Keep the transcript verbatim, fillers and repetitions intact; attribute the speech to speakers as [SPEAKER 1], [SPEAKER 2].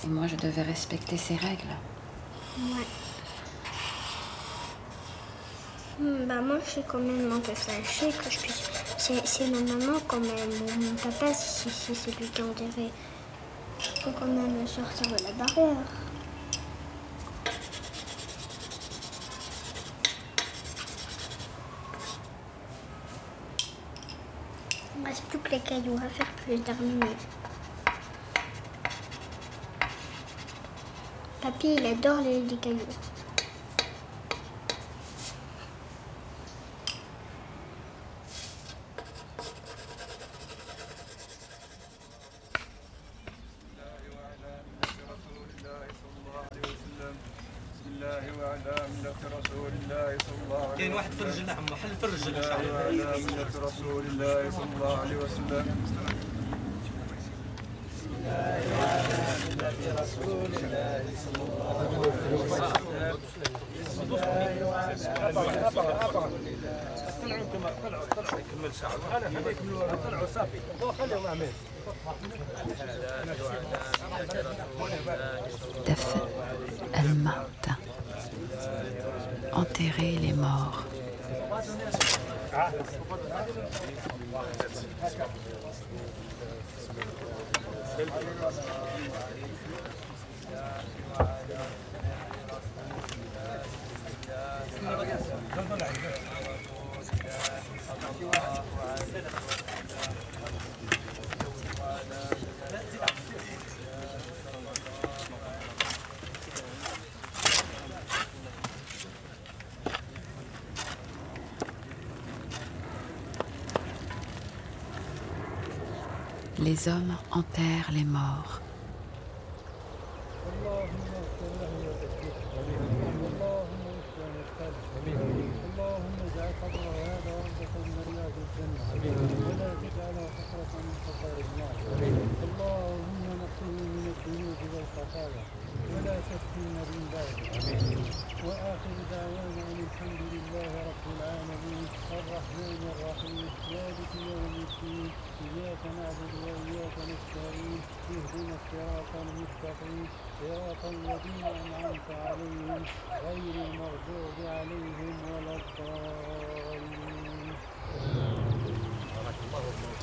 [SPEAKER 1] Et moi, je devais respecter ses règles.
[SPEAKER 2] Ouais. Hmm, bah moi, je suis quand même un peu fâchée que je puisse... C'est, c'est ma maman quand même, ou mon papa, si, si c'est lui qui a enterré. Il faut quand même sortir de la barrière. Il ne reste plus que les cailloux à faire, puis les terminer. Papy, il adore les, les cailloux.
[SPEAKER 3] كاين واحد في الرجل عمو حل في الرجل ان شاء الله
[SPEAKER 4] على ملة رسول الله صلى الله عليه وسلم. رسول الله صلى الله عليه وسلم. طلعوا كما طلعوا طلعوا يكمل ساعة انا يكملوا طلعوا صافي خليهم عامين.
[SPEAKER 1] دفن الموتى. Enterrer les morts. Les hommes enterrent les morts.
[SPEAKER 4] ولا تفتنا من بعد. وآخر دعوانا أن الحمد لله رب العالمين الرحمن الرحيم مالك يوم الدين إياك نعبد وإياك نستعين اهدنا الصراط المستقيم صراط الذين أنعمت عليهم غير المغضوب عليهم ولا الضالين.